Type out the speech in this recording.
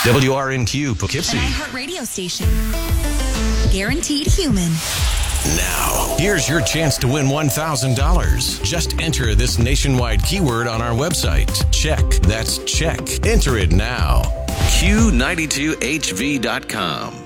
WRNQ Poughkeepsie. An iHeart radio station. Guaranteed human. Now, here's your chance to win $1,000. Just enter this nationwide keyword on our website. Check. That's check. Enter it now. Q92HV.com.